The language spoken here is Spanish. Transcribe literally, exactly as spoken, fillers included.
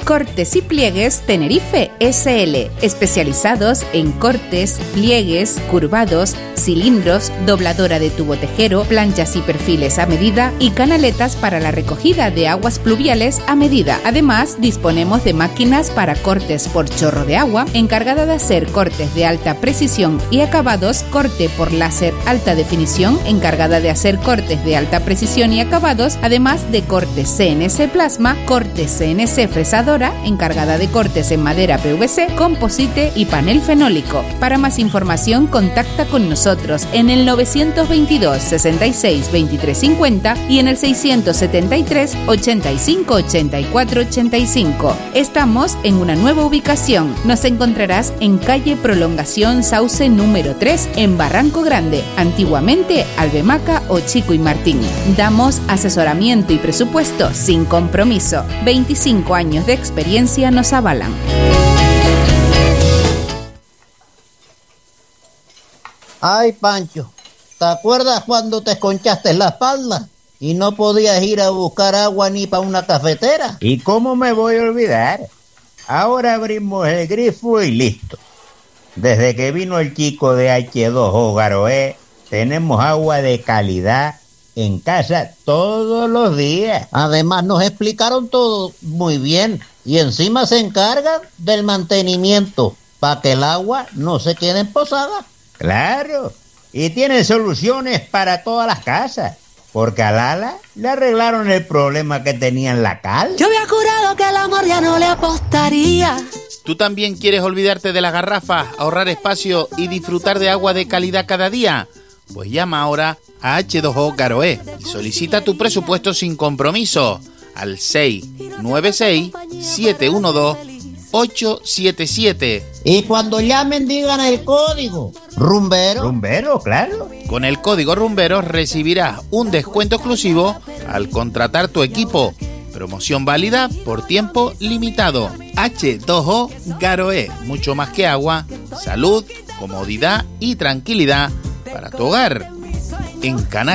Cortes y Pliegues Tenerife S L, especializados en cortes, pliegues, curvados, cilindros, dobladora de tubo tejero, planchas y perfiles a medida y canaletas para la recogida de aguas pluviales a medida. Además, disponemos de máquinas para cortes por chorro de agua, encargada de hacer cortes de alta precisión y acabados, corte por láser alta definición, encargada de hacer cortes de alta precisión y acabados, además de cortes C N C plasma, cortes C N C fresadora, encargada de cortes en madera P V C, composite y panel fenólico. Para más información, contacta con nosotros en el novecientos veintidós, sesenta y seis, veintitrés cincuenta y en el seiscientos setenta y tres, ochenta y cinco, ochenta y cuatro, ochenta y cinco. Estamos en una nueva ubicación. Nos encontrarás en calle Prolongación Sauce número tres en Barranco Grande, antiguamente Albemaca o Chico y Martín. Damos asesoramiento y presupuesto sin compromiso. veinticinco años de experiencia nos avalan. Ay, Pancho, ¿te acuerdas cuando te esconchaste la espalda y no podías ir a buscar agua ni para una cafetera? ¿Y cómo me voy a olvidar? Ahora abrimos el grifo y listo. Desde que vino el chico de hache dos o Garoé, tenemos agua de calidad en casa todos los días. Además nos explicaron todo muy bien y encima se encargan del mantenimiento para que el agua no se quede posada. Claro, y tienen soluciones para todas las casas, porque a Lala le arreglaron el problema que tenía en la cal. Yo había jurado que el amor ya no le apostaría. ¿Tú también quieres olvidarte de la garrafa, ahorrar espacio y disfrutar de agua de calidad cada día? Pues llama ahora a hache dos o Garoé y solicita tu presupuesto sin compromiso al seis nueve seis, siete uno dos, ocho siete siete. Y cuando llamen digan el código Rumbero. Rumbero, claro. Con el código Rumbero recibirás un descuento exclusivo al contratar tu equipo. Promoción válida por tiempo limitado. hache dos o Garoé, mucho más que agua, salud, comodidad y tranquilidad para tu hogar. En Canal